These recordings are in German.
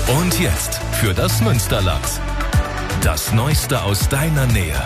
Und jetzt für das Münsterland. Das Neueste aus deiner Nähe.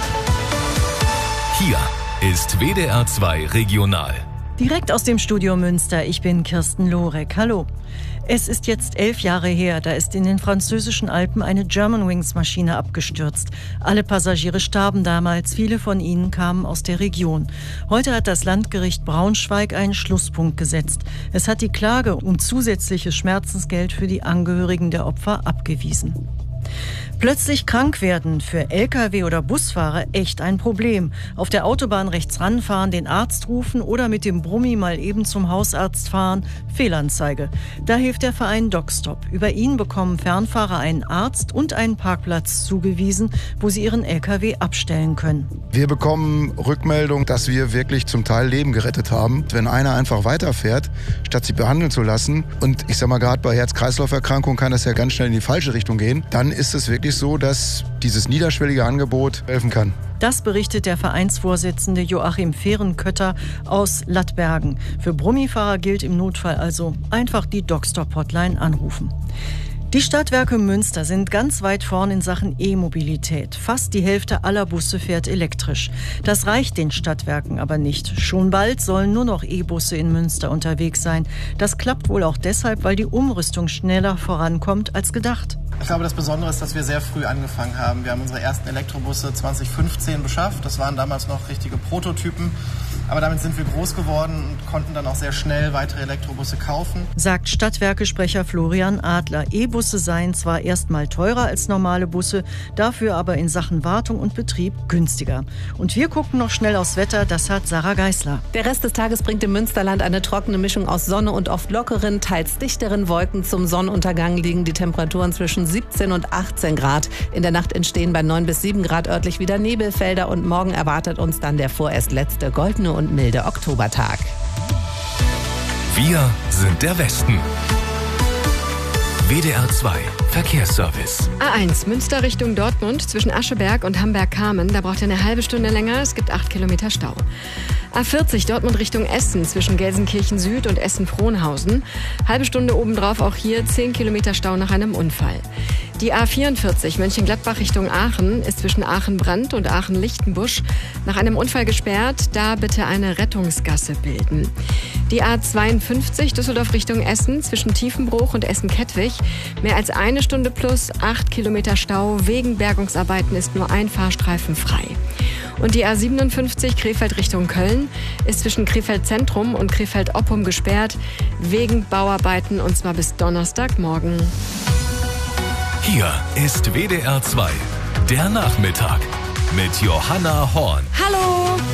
Hier ist WDR 2 Regional. Direkt aus dem Studio Münster, ich bin Kirsten Lorek. Hallo. Es ist jetzt 11 Jahre her, da ist in den französischen Alpen eine Germanwings-Maschine abgestürzt. Alle Passagiere starben damals, viele von ihnen kamen aus der Region. Heute hat das Landgericht Braunschweig einen Schlusspunkt gesetzt. Es hat die Klage um zusätzliches Schmerzensgeld für die Angehörigen der Opfer abgewiesen. Plötzlich krank werden, für Lkw- oder Busfahrer echt ein Problem. Auf der Autobahn rechts ranfahren, den Arzt rufen oder mit dem Brummi mal eben zum Hausarzt fahren, Fehlanzeige. Da hilft der Verein DocStop. Über ihn bekommen Fernfahrer einen Arzt und einen Parkplatz zugewiesen, wo sie ihren Lkw abstellen können. Wir bekommen Rückmeldung, dass wir wirklich zum Teil Leben gerettet haben. Wenn einer einfach weiterfährt, statt sich behandeln zu lassen, und ich sag mal, gerade bei Herz-Kreislauf-Erkrankungen kann das ja ganz schnell in die falsche Richtung gehen, dann ist es wirklich so, dass dieses niederschwellige Angebot helfen kann. Das berichtet der Vereinsvorsitzende Joachim Fehrenkötter aus Lattbergen. Für Brummifahrer gilt im Notfall also einfach die DocStop-Hotline anrufen. Die Stadtwerke Münster sind ganz weit vorn in Sachen E-Mobilität. Fast die Hälfte aller Busse fährt elektrisch. Das reicht den Stadtwerken aber nicht. Schon bald sollen nur noch E-Busse in Münster unterwegs sein. Das klappt wohl auch deshalb, weil die Umrüstung schneller vorankommt als gedacht. Ich glaube, das Besondere ist, dass wir sehr früh angefangen haben. Wir haben unsere ersten Elektrobusse 2015 beschafft. Das waren damals noch richtige Prototypen. Aber damit sind wir groß geworden und konnten dann auch sehr schnell weitere Elektrobusse kaufen. Sagt Stadtwerke-Sprecher Florian Adler. E-Busse seien zwar erstmal teurer als normale Busse, dafür aber in Sachen Wartung und Betrieb günstiger. Und wir gucken noch schnell aufs Wetter, das hat Sarah Geisler. Der Rest des Tages bringt im Münsterland eine trockene Mischung aus Sonne und oft lockeren, teils dichteren Wolken. Zum Sonnenuntergang liegen die Temperaturen zwischen 17 und 18 Grad. In der Nacht entstehen bei 9 bis 7 Grad örtlich wieder Nebelfelder und morgen erwartet uns dann der vorerst letzte goldene und milde Oktobertag. Wir sind der Westen. WDR 2 Verkehrsservice. A1 Münster Richtung Dortmund zwischen Ascheberg und Hamberg-Kamen. Da braucht ihr eine halbe Stunde länger. Es gibt 8 Kilometer Stau. A40 Dortmund Richtung Essen zwischen Gelsenkirchen Süd und Essen-Frohnhausen. Halbe Stunde obendrauf auch hier 10 Kilometer Stau nach einem Unfall. Die A44 Mönchengladbach Richtung Aachen ist zwischen Aachen-Brand und Aachen-Lichtenbusch nach einem Unfall gesperrt. Da bitte eine Rettungsgasse bilden. Die A52 Düsseldorf Richtung Essen zwischen Tiefenbruch und Essen-Kettwig. Mehr als eine Stunde plus 8 Kilometer Stau. Wegen Bergungsarbeiten ist nur ein Fahrstreifen frei. Und die A57 Krefeld Richtung Köln ist zwischen Krefeld Zentrum und Krefeld Oppum gesperrt. Wegen Bauarbeiten und zwar bis Donnerstagmorgen. Hier ist WDR 2, der Nachmittag mit Johanna Horn. Hallo!